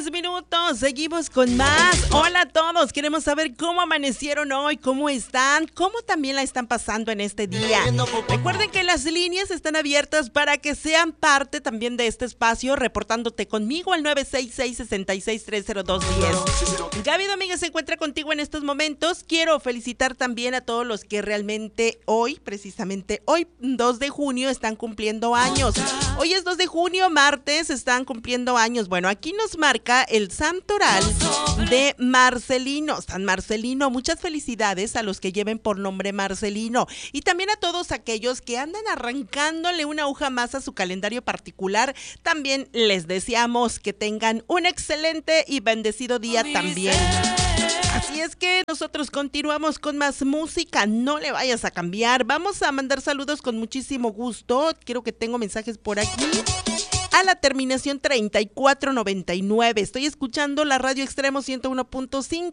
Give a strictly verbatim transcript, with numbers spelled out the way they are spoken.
dos minutos, seguimos con más. Hola a todos, queremos saber cómo amanecieron hoy, cómo están, cómo también la están pasando en este día. Recuerden que las líneas están abiertas para que sean parte también de este espacio, reportándote conmigo al nueve seis seis, seis seis tres cero dos uno cero. Gaby Domínguez se encuentra contigo en estos momentos. Quiero felicitar también a todos los que realmente hoy, precisamente hoy, dos de junio, están cumpliendo años. Hoy es dos de junio, martes, están cumpliendo años. Bueno, aquí nos marca el santoral de Marcelino. San Marcelino, muchas felicidades a los que lleven por nombre Marcelino. Y también a todos aquellos que andan arrancándole una aguja más a su calendario particular. También les deseamos que tengan un excelente y bendecido día también. Así es que nosotros continuamos con más música, no le vayas a cambiar. Vamos a mandar saludos con muchísimo gusto. Quiero que tengo mensajes por aquí. A la terminación treinta y cuatro noventa y nueve. Estoy escuchando la radio Extremo ciento uno punto cinco.